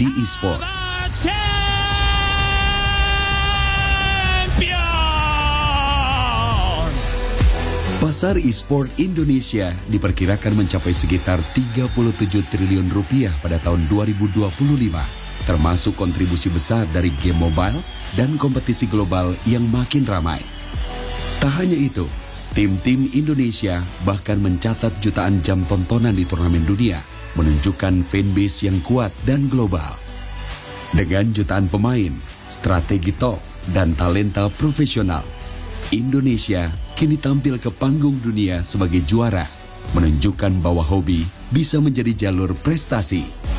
di e-sport. Pasar e-sport Indonesia diperkirakan mencapai sekitar 37 triliun rupiah pada tahun 2025, termasuk kontribusi besar dari game mobile dan kompetisi global yang makin ramai. Tak hanya itu, tim-tim Indonesia bahkan mencatat jutaan jam tontonan di turnamen dunia, menunjukkan fanbase yang kuat dan global. Dengan jutaan pemain, strategi top, dan talenta profesional, Indonesia kini tampil ke panggung dunia sebagai juara, menunjukkan bahwa hobi bisa menjadi jalur prestasi.